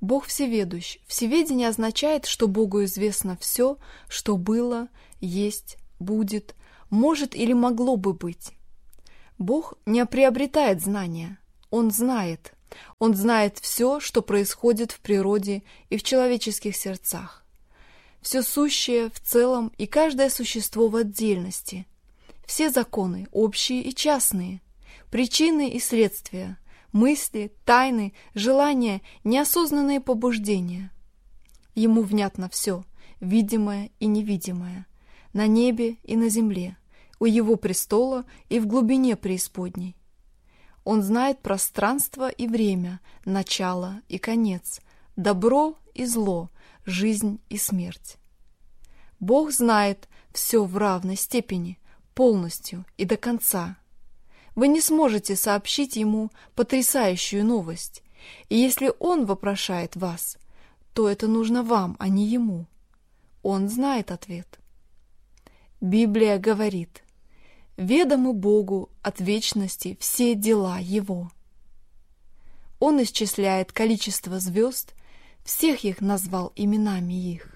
Бог всеведущ. Всеведение означает, что Богу известно все, что было, есть, будет, может или могло бы быть. Бог не приобретает знания. Он знает. Он знает все, что происходит в природе и в человеческих сердцах. Все сущее в целом и каждое существо в отдельности. Все законы, общие и частные, причины и следствия, мысли, тайны, желания, неосознанные побуждения. Ему внятно все, видимое и невидимое, на небе и на земле, у его престола и в глубине преисподней. Он знает пространство и время, начало и конец, добро и зло, жизнь и смерть. Бог знает все в равной степени, полностью и до конца. Вы не сможете сообщить ему потрясающую новость, и если он вопрошает вас, то это нужно вам, а не ему. Он знает ответ. Библия говорит: «Ведомы Богу от вечности все дела Его». Он исчисляет количество звезд, всех их назвал именами их.